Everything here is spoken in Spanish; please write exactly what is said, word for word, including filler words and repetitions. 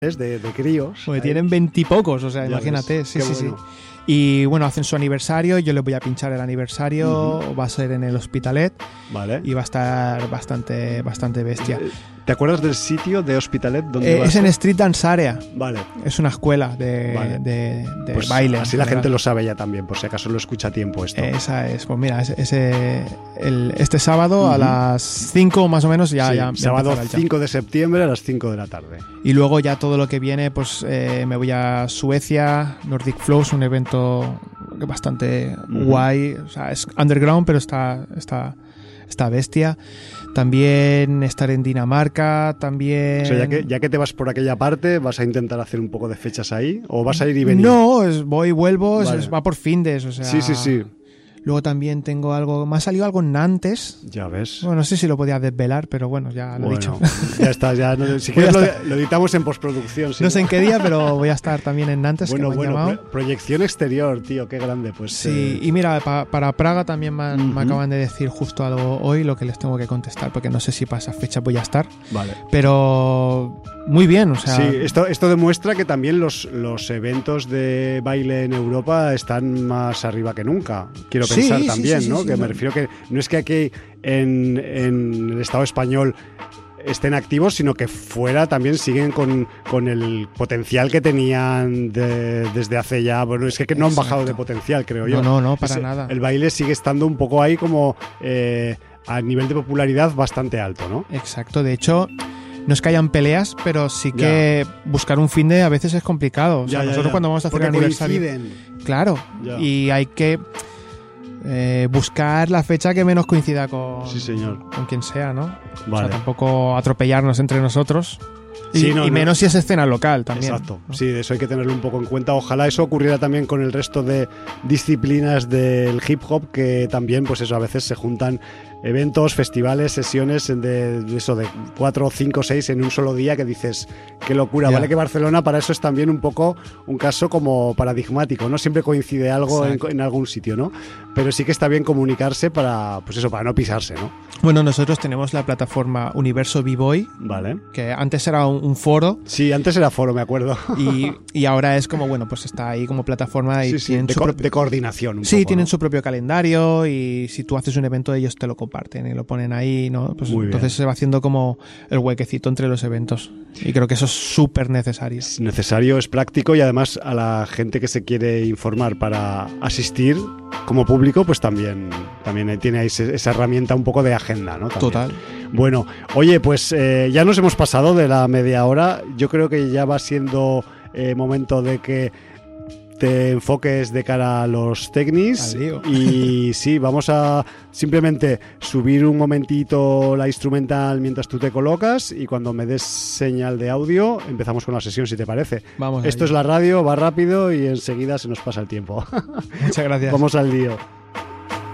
de, de críos. Porque ahí tienen veintipocos, o sea, ya imagínate. Ves, sí, sí, bueno. sí. Y bueno, hacen su aniversario, yo les voy a pinchar el aniversario, uh-huh. va a ser en el Hospitalet, vale. y va a estar bastante, bastante bestia. ¿Te acuerdas del sitio de Hospitalet? ¿Dónde eh, es en Street Dance Area. Vale. Es una escuela de, vale. de, de pues baile. Así la gente lo sabe ya también, por si acaso lo escucha a tiempo esto. Esa es, pues mira, ese, ese, el, este sábado uh-huh. a las cinco más o menos ya... Sí, ya sábado cinco de septiembre a las cinco de la tarde. Y luego ya todo lo que viene, pues eh, me voy a Suecia, Nordic Flows, un evento bastante uh-huh. guay, o sea, es underground, pero está, está, está bestia. También estar en Dinamarca, también... O sea, ya que, ya que te vas por aquella parte, ¿vas a intentar hacer un poco de fechas ahí? ¿O vas a ir y venir? No, es, voy y vuelvo, vale. es, va por findes, o sea... Sí, sí, sí. Luego también tengo algo... Me ha salido algo en Nantes. Ya ves. Bueno, no sé si lo podía desvelar, pero bueno, ya lo bueno, he dicho. Ya está, ya. No, si quieres lo, lo editamos en postproducción. ¿Sí? No sé en qué día, pero voy a estar también en Nantes, bueno, que me bueno, han llamado. Pro- proyección exterior, tío, qué grande. Pues. Sí, eh... y mira, pa, para Praga también me, han, uh-huh. me acaban de decir justo algo hoy, lo que les tengo que contestar, porque no sé si para esa fecha voy a estar. Vale. Pero muy bien, o sea... Sí, esto, esto demuestra que también los, los eventos de baile en Europa están más arriba que nunca. Quiero pensar sí, también, sí, sí, ¿no? Sí, que sí, me refiero que no es que aquí en, en el Estado español estén activos, sino que fuera también siguen con, con el potencial que tenían de, desde hace ya... Bueno, es que, que no han bajado de potencial, creo yo. No, no, no, para es, nada. El baile sigue estando un poco ahí como eh, a nivel de popularidad bastante alto, ¿no? Exacto, de hecho... No es que hayan peleas, pero sí que ya. buscar un fin de a veces es complicado. O sea, ya, ya, nosotros ya. cuando vamos a hacer Porque el aniversario... coinciden. Claro, ya. y hay que eh, buscar la fecha que menos coincida con, sí, señor. con quien sea, ¿no? Vale. O sea, tampoco atropellarnos entre nosotros. Y, sí, no, y menos no. si es escena local también. Exacto, ¿no? Sí, eso hay que tenerlo un poco en cuenta. Ojalá eso ocurriera también con el resto de disciplinas del hip hop, que también, pues eso, a veces se juntan eventos, festivales, sesiones de, de eso, de cuatro, cinco, seis en un solo día, que dices, qué locura. Yeah. Vale que Barcelona para eso es también un poco un caso como paradigmático, ¿no? Siempre coincide algo en, en algún sitio, ¿no? Pero sí que está bien comunicarse para, pues eso, para no pisarse, ¿no? Bueno, nosotros tenemos la plataforma Universo B-Boy, vale. que antes era un, un foro. Sí, antes era foro, me acuerdo. Y, y ahora es como, bueno, pues está ahí como plataforma y sí, sí, tienen de, su co- propio... de coordinación. Un sí, poco, tienen ¿no? su propio calendario y si tú haces un evento ellos te lo comparten y lo ponen ahí, ¿no? Pues Muy entonces bien. se va haciendo como el huequecito entre los eventos y creo que eso es súper necesario. Es necesario, es práctico y además a la gente que se quiere informar para asistir como público, pues también, también tiene ahí esa herramienta un poco de agenda, ¿no? También. Total. Bueno, oye, pues eh, ya nos hemos pasado de la media hora. Yo creo que ya va siendo eh, momento de que te enfoques de cara a los technics. Y sí, vamos a simplemente subir un momentito la instrumental mientras tú te colocas y cuando me des señal de audio empezamos con la sesión, si te parece. Vamos Esto ahí. Es la radio, va rápido y enseguida se nos pasa el tiempo. Muchas gracias. Vamos al lío.